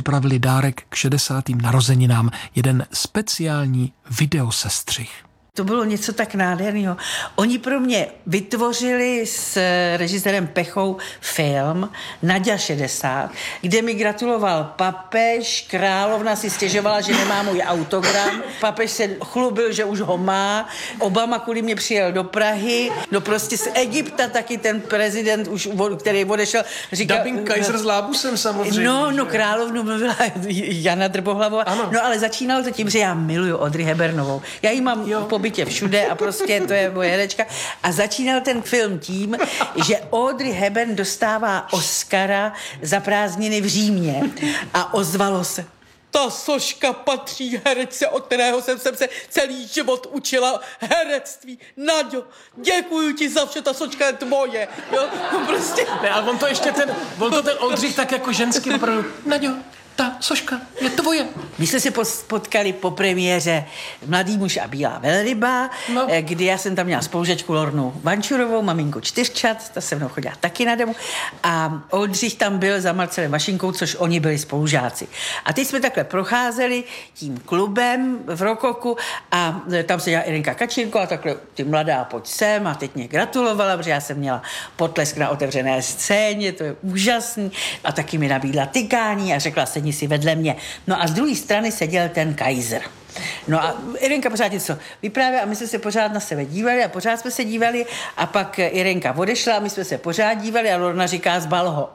připravili dárek k 60. narozeninám, jeden speciální videosestřih. To bylo něco tak nádherného. Oni pro mě vytvořili s režisérem Pechou film Naďa 60, kde mi gratuloval papež, královna si stěžovala, že nemá můj autogram, papež se chlubil, že už ho má, Obama kvůli mě přijel do Prahy, no prostě z Egypta taky ten prezident, už, který odešel, říkal... Dubbing Kaiser s Lábusem samozřejmě. No, královnu mluvila Jana Drbohlavová, no ale začínalo to tím, že já miluju Audrey Hepburnovou. Já jí mám bytě všude a prostě to je moje herečka. A začínal ten film tím, že Audrey Hepburn dostává Oscara za prázdniny v Římě a ozvalo se: ta soška patří herečce, od kterého jsem se celý život učila herectví. Naďo, děkuju ti za vše, ta soška je tvoje. Jo, prostě. Ne, ale on to ten Oldřich tak jako ženský opravdu. Naďo, ta soška je tvoje. My jsme se potkali po premiéře Mladý muž a bílá velryba, kdy já jsem tam měla spolužačku Lornu Vančurovou, maminku 4 ta se mnou chodila taky na demo, a Oldřich tam byl za Marcelem Vašinkou, což oni byli spolužáci. A teď jsme takhle procházeli tím klubem v Rokoku a tam se dělala Irenka Kačírko a takhle ty mladá, pojď sem, a teď mě gratulovala, protože já jsem měla potlesk na otevřené scéně, to je úžasný, a taky mi nabídla tykání a řekla: sedni si vedle mě. No a z druhé strany seděl ten Kaiser. No a Irenka pořád něco vyprávěla a my jsme se pořád na sebe dívali a pořád jsme se dívali a pak Irenka odešla a my jsme se pořád dívali a Lorna říká: zbal ho.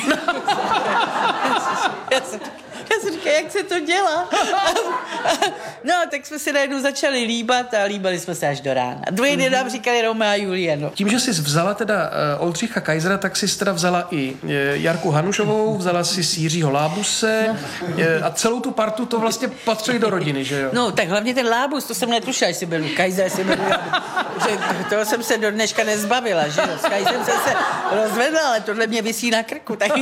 Já jsem říkala, jak se to dělá? No, tak jsme se najednou začali líbat a líbali jsme se až do rána. Druhý den nám říkali Romeo a Julie, no. Tím, že jsi vzala teda Oldřicha Kaisera, tak jsi teda vzala i Jarku Hanušovou, vzala si Jiřího Lábuse a celou tu partu to vlastně patřili do rodiny, že jo? No, tak hlavně ten Lábus, to jsem netušila, jestli byl Kaiser, jestli byl že toho jsem se do dneška nezbavila, že jo? S Kaiserem jsem se rozvedla, ale tohle mě visí na krku. Tak...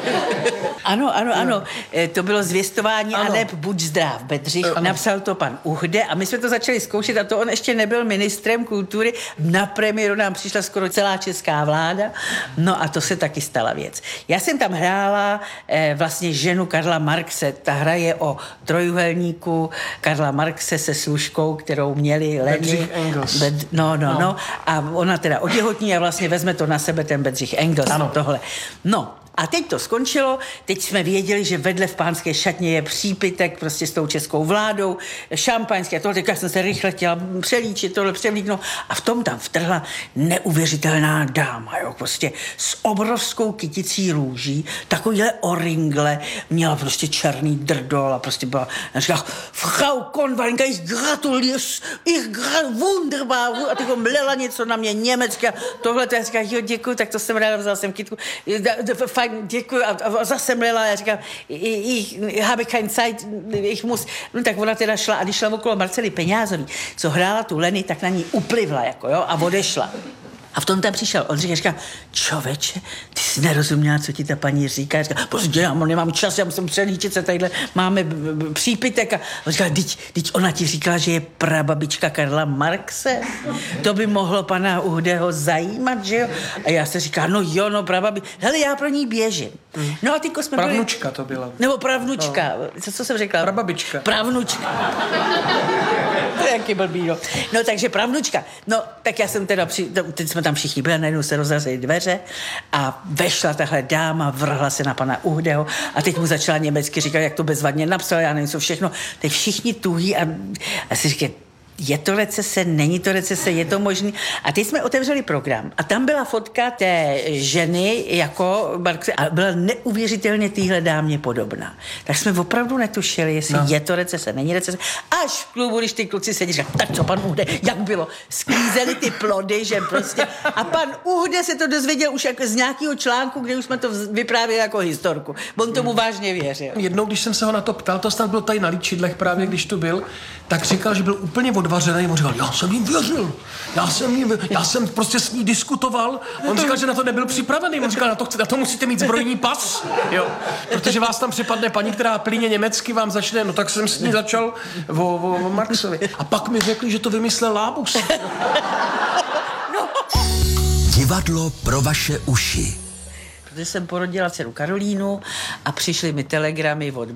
Ano, to bylo zvěstování a neb buď zdrav, Bedřich, napsal to pan Uhde a my jsme to začali zkoušet a to on ještě nebyl ministrem kultury, na premiéru nám přišla skoro celá česká vláda, no a to se taky stala věc. Já jsem tam hrála vlastně ženu Karla Marxe, ta hra je o trojuhelníku Karla Marxe se služkou, kterou měli Leni. Bedřich Engels. No. A ona teda otěhotní a vlastně vezme to na sebe ten Bedřich Engels, tohle. No, a teď to skončilo, teď jsme věděli, že vedle v Pánské šatně je přípitek prostě s tou českou vládou, šampaňské a tohle, tak já jsem se rychle chtěla přelíčit, tohle převlíknout a v tom tam vtrhla neuvěřitelná dáma, jo, prostě s obrovskou kyticí růží, takovýhle oringle, měla prostě černý drdol a prostě byla, a říkala: Frau Konvalinka, ich gratuliere, wunderbar, a tyho mlela něco na mě německy a tohle, to já říkala: jo, děkuji, tak to jsem ráda, vzala jsem kytku, fajn, děkuji, a zase mlela, já říkám: ich habe keine Zeit, ich muss, no tak ona teda šla a když šla okolo Marcely Peňázový, co hrála tu Leni, tak na ní uplivla, jako jo, a odešla. A v tom tam přišel Oldřich a říká: čověče, ty jsi nerozuměla, co ti ta paní říká. Říká: prostě já nemám čas, já musím přelíčit se, tadyhle máme přípitek. A on říká: teď ona ti říkala, že je prababička Karla Marxe. To by mohlo pana Uhdeho zajímat, že jo? A já se říká: no jo, no prababička. Hele, já pro ní běžím. No a tyko jsme pravnučka to byla. Nebo pravnučka. No. Co jsem řekla? Prababička. Pravnučka. To je jaký blbý, no. No, takže pravnučka. No, tak já jsem teda teď jsme tam všichni byli, najednou se rozrazily dveře a vešla tahle dáma, vrhla se na pana Uhdeho a teď mu začala německy říkat, jak to bezvadně napsal, já nevím co všechno. Teď všichni tuhý a si říkají: je to recese, není to recese, je to možný. A teď jsme otevřeli program a tam byla fotka té ženy jako Marxe a byla neuvěřitelně téhle dámě podobná. Tak jsme opravdu netušili, jestli je to recese, není recese. Až v klubu, když ty kluci sedí, říkají: tak co pan Uhde, jak bylo? Sklízeli ty plody, že prostě. A pan Uhde se to dozvěděl už jako z nějakého článku, kde už jsme to vyprávěli jako historku. On tomu vážně věřil. Jednou, když jsem se ho na to ptal, to snad bylo tady na Líčidlech právě, když tu byl, tak říkal, že byl úplně odvařený. On říkal: já jsem jim věřil. Já jsem prostě s ní diskutoval. On říkal, že na to nebyl připravený. On říkal: na to musíte mít zbrojní pas. Jo. Protože vás tam připadne paní, která plyně německy, vám začne, no tak jsem s ní začal o Marxovi. A pak mi řekli, že to vymyslel Lábus. Divadlo pro vaše uši. Protože jsem porodila dceru Karolínu a přišly mi telegramy od